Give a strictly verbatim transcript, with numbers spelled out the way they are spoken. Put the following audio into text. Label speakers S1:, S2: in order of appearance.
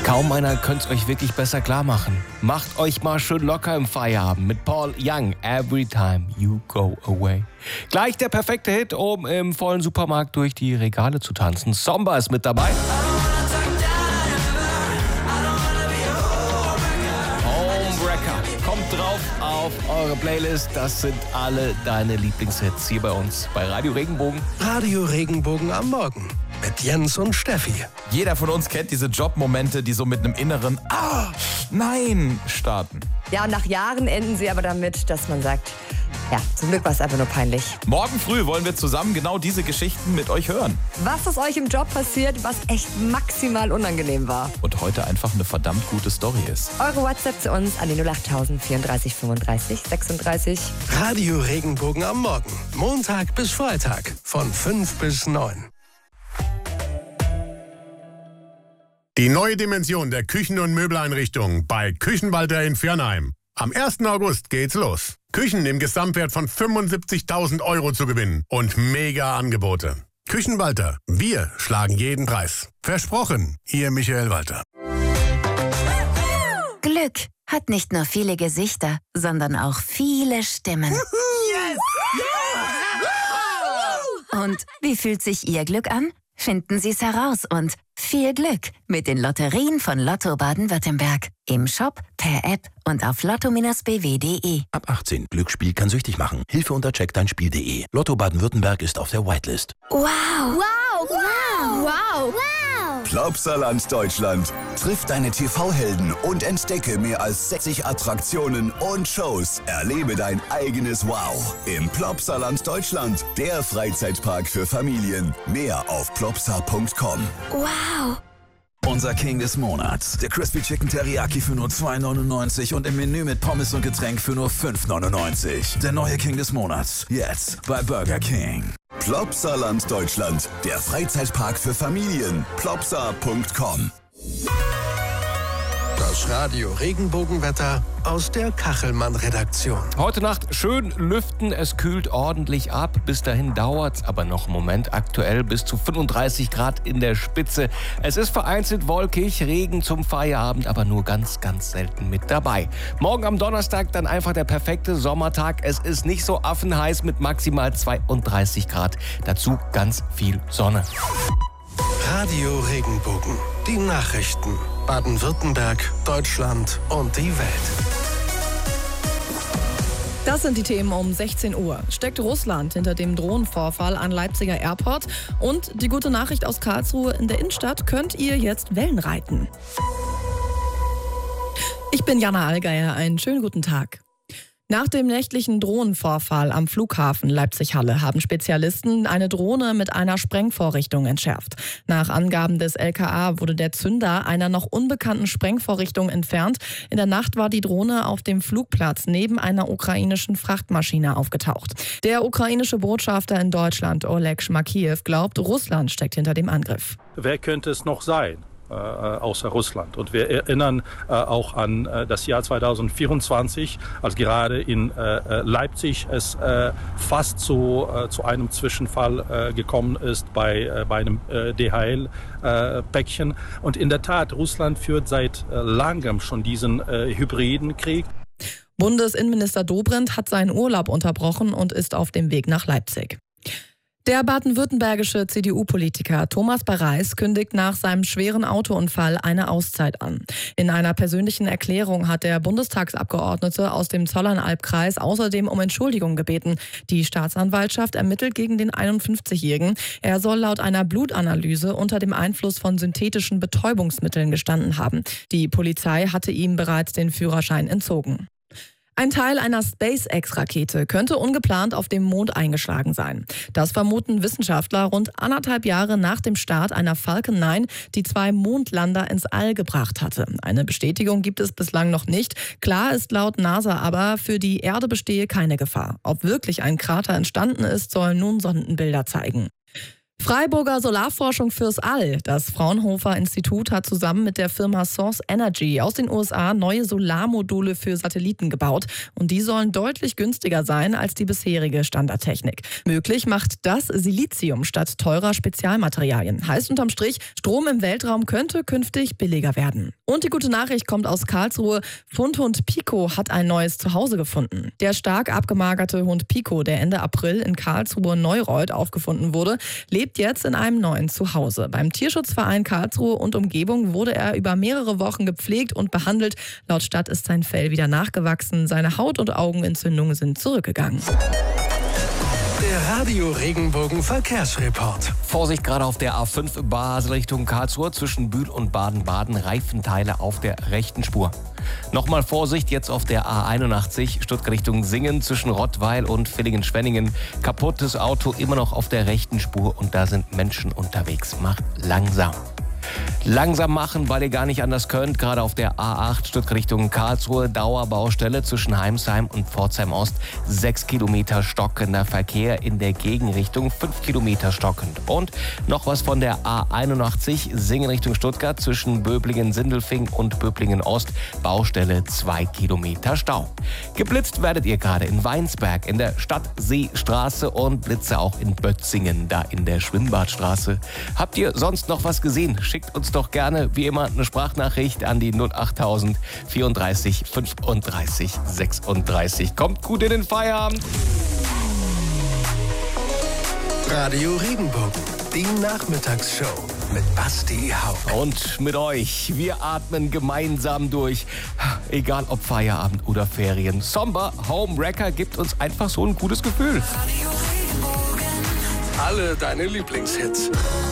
S1: Kaum einer könnte es euch wirklich besser klar machen. Macht euch mal schön locker im Feierabend mit Paul Young, Every Time You Go Away. Gleich der perfekte Hit, um im vollen Supermarkt durch die Regale zu tanzen. Somba ist mit dabei. Homewrecker kommt drauf auf eure Playlist. Das sind alle deine Lieblingshits hier bei uns bei Radio Regenbogen.
S2: Radio Regenbogen am Morgen mit Jens und Steffi.
S3: Jeder von uns kennt diese Jobmomente, die so mit einem inneren Ah, nein starten.
S4: Ja, und nach Jahren enden sie aber damit, dass man sagt, ja, zum Glück war es einfach nur peinlich.
S3: Morgen früh wollen wir zusammen genau diese Geschichten mit euch hören.
S4: Was ist euch im Job passiert, was echt maximal unangenehm war?
S3: Und heute einfach eine verdammt gute Story ist.
S4: Eure WhatsApp zu uns an die null acht tausend vierunddreißig fünfunddreißig sechsunddreißig.
S2: Radio Regenbogen am Morgen. Montag bis Freitag von fünf bis neun.
S5: Die neue Dimension der Küchen- und Möbeleinrichtungen bei Küchenwalter in Viernheim. Am ersten August geht's los. Küchen im Gesamtwert von fünfundsiebzigtausend Euro zu gewinnen und mega Angebote. Küchenwalter, wir schlagen jeden Preis. Versprochen, Ihr Michael Walter.
S6: Glück hat nicht nur viele Gesichter, sondern auch viele Stimmen.
S2: Yes!
S6: Und wie fühlt sich Ihr Glück an? Finden Sie es heraus und viel Glück mit den Lotterien von Lotto Baden-Württemberg. Im Shop, per App und auf lotto b w punkt de.
S7: Ab achtzehn. Glücksspiel kann süchtig machen. Hilfe unter check dein spiel punkt de. Lotto Baden-Württemberg ist auf der Whitelist.
S6: Wow!
S8: Wow! Wow! Wow! Wow!
S9: Plopsaland Deutschland. Triff deine T V-Helden und entdecke mehr als sechzig Attraktionen und Shows. Erlebe dein eigenes Wow im Plopsaland Deutschland. Der Freizeitpark für Familien. Mehr auf plopsa punkt com.
S6: Wow!
S9: Unser King des Monats. Der Crispy Chicken Teriyaki für nur zwei neunundneunzig und im Menü mit Pommes und Getränk für nur fünf neunundneunzig. Der neue King des Monats. Jetzt bei Burger King. Plopsaland Deutschland. Der Freizeitpark für Familien. plopsa punkt com.
S2: Das Radio Regenbogenwetter aus der Kachelmann-Redaktion.
S1: Heute Nacht schön lüften, es kühlt ordentlich ab. Bis dahin dauert's aber noch einen Moment. Aktuell bis zu fünfunddreißig Grad in der Spitze. Es ist vereinzelt wolkig, Regen zum Feierabend, aber nur ganz, ganz selten mit dabei. Morgen am Donnerstag dann einfach der perfekte Sommertag. Es ist nicht so affenheiß mit maximal zweiunddreißig Grad. Dazu ganz viel Sonne.
S2: Radio Regenbogen. Die Nachrichten. Baden-Württemberg, Deutschland und die Welt.
S10: Das sind die Themen um sechzehn Uhr. Steckt Russland hinter dem Drohnenvorfall an Leipziger Airport? Und die gute Nachricht aus Karlsruhe: In der Innenstadt könnt ihr jetzt Wellen reiten. Ich bin Jana Allgeier. Einen schönen guten Tag. Nach dem nächtlichen Drohnenvorfall am Flughafen Leipzig-Halle haben Spezialisten eine Drohne mit einer Sprengvorrichtung entschärft. Nach Angaben des L K A wurde der Zünder einer noch unbekannten Sprengvorrichtung entfernt. In der Nacht war die Drohne auf dem Flugplatz neben einer ukrainischen Frachtmaschine aufgetaucht. Der ukrainische Botschafter in Deutschland, Oleg Schmakiew, glaubt, Russland steckt hinter dem Angriff.
S11: Wer könnte es noch sein? Äh, außer Russland. Und wir erinnern äh, auch an äh, das Jahr zweitausendvierundzwanzig, als gerade in äh, Leipzig es äh, fast zu, äh, zu einem Zwischenfall äh, gekommen ist bei, äh, bei einem äh, D H L-Päckchen. Äh, Und in der Tat, Russland führt seit äh, langem schon diesen äh, hybriden Krieg.
S10: Bundesinnenminister Dobrindt hat seinen Urlaub unterbrochen und ist auf dem Weg nach Leipzig. Der baden-württembergische C D U-Politiker Thomas Bareis kündigt nach seinem schweren Autounfall eine Auszeit an. In einer persönlichen Erklärung hat der Bundestagsabgeordnete aus dem Zollernalbkreis außerdem um Entschuldigung gebeten. Die Staatsanwaltschaft ermittelt gegen den einundfünfzigjährigen. Er soll laut einer Blutanalyse unter dem Einfluss von synthetischen Betäubungsmitteln gestanden haben. Die Polizei hatte ihm bereits den Führerschein entzogen. Ein Teil einer SpaceX-Rakete könnte ungeplant auf dem Mond eingeschlagen sein. Das vermuten Wissenschaftler rund anderthalb Jahre nach dem Start einer Falcon neun, die zwei Mondlander ins All gebracht hatte. Eine Bestätigung gibt es bislang noch nicht. Klar ist laut NASA aber, für die Erde bestehe keine Gefahr. Ob wirklich ein Krater entstanden ist, sollen nun Sondenbilder zeigen. Freiburger Solarforschung fürs All. Das Fraunhofer Institut hat zusammen mit der Firma Source Energy aus den U S A neue Solarmodule für Satelliten gebaut. Und die sollen deutlich günstiger sein als die bisherige Standardtechnik. Möglich macht das Silizium statt teurer Spezialmaterialien. Heißt unterm Strich, Strom im Weltraum könnte künftig billiger werden. Und die gute Nachricht kommt aus Karlsruhe. Fundhund Pico hat ein neues Zuhause gefunden. Der stark abgemagerte Hund Pico, der Ende April in Karlsruhe-Neureuth aufgefunden wurde, lebt jetzt in einem neuen Zuhause. Beim Tierschutzverein Karlsruhe und Umgebung wurde er über mehrere Wochen gepflegt und behandelt. Laut Stadt ist sein Fell wieder nachgewachsen. Seine Haut- und Augenentzündungen sind zurückgegangen.
S2: Der Radio Regenbogen Verkehrsreport.
S1: Vorsicht gerade auf der A fünf Basel Richtung Karlsruhe zwischen Bühl und Baden-Baden. Reifenteile auf der rechten Spur. Nochmal Vorsicht jetzt auf der A einundachtzig Stuttgart Richtung Singen zwischen Rottweil und Villingen-Schwenningen. Kaputtes Auto immer noch auf der rechten Spur und da sind Menschen unterwegs. Macht langsam. Langsam machen, weil ihr gar nicht anders könnt. Gerade auf der A acht Stuttgart Richtung Karlsruhe. Dauerbaustelle zwischen Heimsheim und Pforzheim Ost. Sechs Kilometer stockender Verkehr in der Gegenrichtung. Fünf Kilometer stockend. Und noch was von der A einundachtzig Singen Richtung Stuttgart zwischen Böblingen-Sindelfing und Böblingen-Ost. Baustelle zwei Kilometer Stau. Geblitzt werdet ihr gerade in Weinsberg in der Stadtseestraße und Blitze auch in Bötzingen, da in der Schwimmbadstraße. Habt ihr sonst noch was gesehen? Schickt uns doch gerne, wie immer, eine Sprachnachricht an die null achttausend vierunddreißig fünfunddreißig sechsunddreißig. Kommt gut in den Feierabend.
S2: Radio Regenbogen, die Nachmittagsshow mit Basti Hauck.
S1: Und mit euch. Wir atmen gemeinsam durch. Egal ob Feierabend oder Ferien. Somber Home Wrecker gibt uns einfach so ein gutes Gefühl.
S2: Alle deine Lieblingshits.